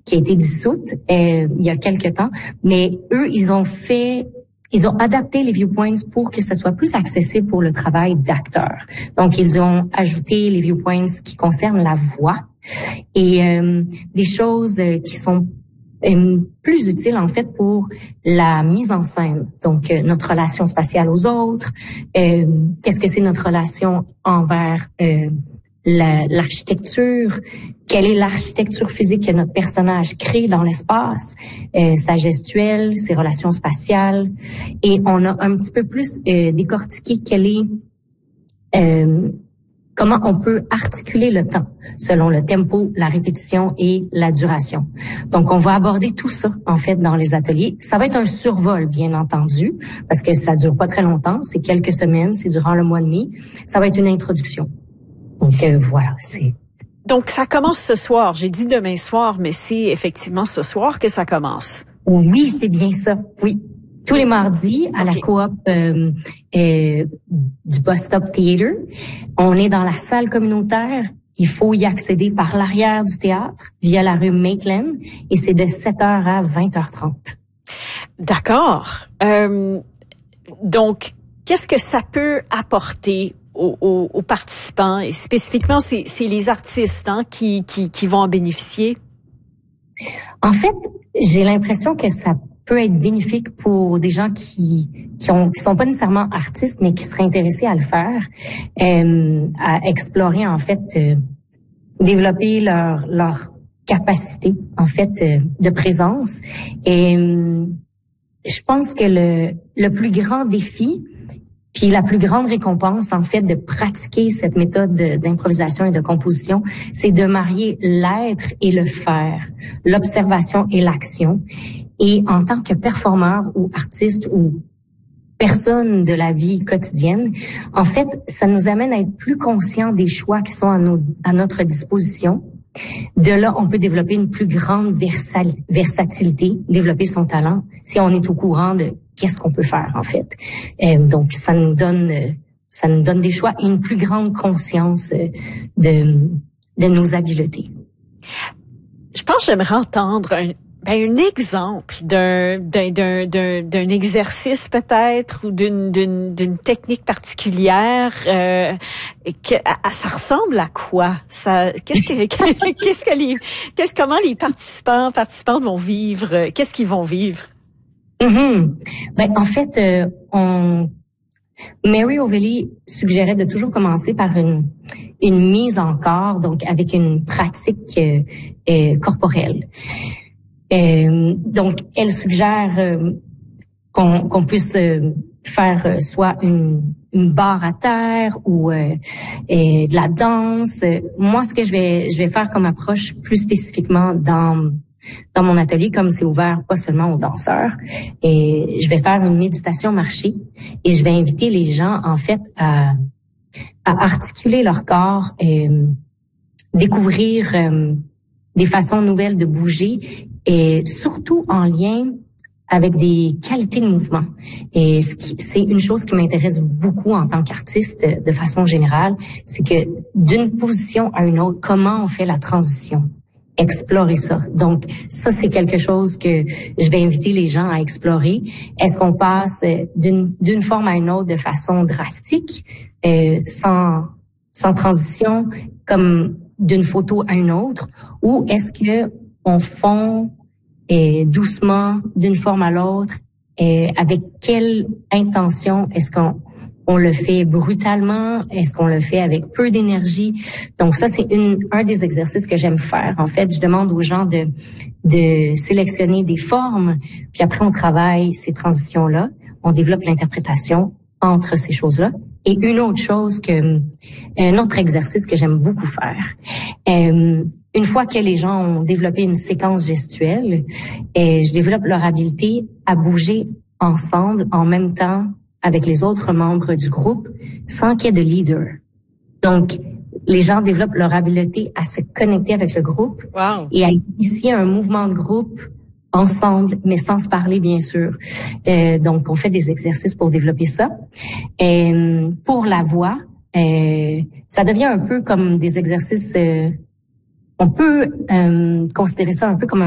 qui a été dissoute il y a quelque temps, mais eux, ils ont adapté les viewpoints pour que ce soit plus accessible pour le travail d'acteur. Donc, ils ont ajouté les viewpoints qui concernent la voix et des choses qui sont plus utiles en fait pour la mise en scène. Donc, notre relation spatiale aux autres, qu'est-ce que c'est notre relation envers l'architecture, quelle est l'architecture physique que notre personnage crée dans l'espace, sa gestuelle, ses relations spatiales, et on a un petit peu plus décortiqué comment on peut articuler le temps selon le tempo, la répétition et la duration. Donc, on va aborder tout ça, en fait, dans les ateliers. Ça va être un survol, bien entendu, parce que ça dure pas très longtemps, c'est quelques semaines, c'est durant le mois de mai. Ça va être une introduction. Donc, voilà, c'est... Donc, ça commence ce soir. J'ai dit demain soir, mais c'est effectivement ce soir que ça commence. Oui, c'est bien ça, oui. Tous les mardis, à la coop du Bus Stop Theater. On est dans la salle communautaire. Il faut y accéder par l'arrière du théâtre, via la rue Maitland, et c'est de 7h à 20h30. D'accord. Donc, qu'est-ce que ça peut apporter aux participants? Et spécifiquement, c'est les artistes qui vont en bénéficier? En fait, j'ai l'impression que ça peut être bénéfique pour des gens qui sont pas nécessairement artistes, mais qui seraient intéressés à le faire, à explorer, en fait, développer leur capacité, en fait, de présence. Et je pense que le plus grand défi, puis la plus grande récompense, en fait, de pratiquer cette méthode d'improvisation et de composition, c'est de marier l'être et le faire, l'observation et l'action. Et en tant que performeur ou artiste ou personne de la vie quotidienne, en fait, ça nous amène à être plus conscients des choix qui sont à notre disposition. De là, on peut développer une plus grande versatilité, développer son talent, si on est au courant de qu'est-ce qu'on peut faire, en fait. Donc, ça nous donne des choix et une plus grande conscience de nos habiletés. Je pense que j'aimerais entendre un exemple d'un exercice peut-être ou d'une technique particulière. Ça ressemble à quoi? Ça, comment les participantes vont vivre? Qu'est-ce qu'ils vont vivre? Ben, en fait, Mary Ovelli suggérait de toujours commencer par une mise en corps, donc avec une pratique corporelle. Donc, elle suggère qu'on puisse faire soit une barre à terre ou de la danse. Moi, ce que je vais faire comme approche plus spécifiquement dans mon atelier, comme c'est ouvert pas seulement aux danseurs, et je vais faire une méditation marchée et je vais inviter les gens, en fait, à articuler leur corps, découvrir des façons nouvelles de bouger, et surtout en lien avec des qualités de mouvement. Et c'est une chose qui m'intéresse beaucoup en tant qu'artiste de façon générale, c'est que d'une position à une autre, comment on fait la transition? Explorer ça. Donc, ça, c'est quelque chose que je vais inviter les gens à explorer. Est-ce qu'on passe d'une forme à une autre de façon drastique, sans transition, comme d'une photo à une autre, ou est-ce que on fond doucement d'une forme à l'autre, avec quelle intention? Est-ce qu'on le fait brutalement? Est-ce qu'on le fait avec peu d'énergie? Donc ça, c'est un des exercices que j'aime faire. En fait, je demande aux gens de sélectionner des formes, puis après on travaille ces transitions-là, on développe l'interprétation entre ces choses-là. Et un autre exercice que j'aime beaucoup faire. Une fois que les gens ont développé une séquence gestuelle, je développe leur habileté à bouger ensemble en même temps avec les autres membres du groupe sans qu'il y ait de leader. Donc, les gens développent leur habileté à se connecter avec le groupe et à initier un mouvement de groupe ensemble, mais sans se parler, bien sûr. Donc, on fait des exercices pour développer ça. Pour la voix, ça devient un peu comme des exercices... on peut considérer ça un peu comme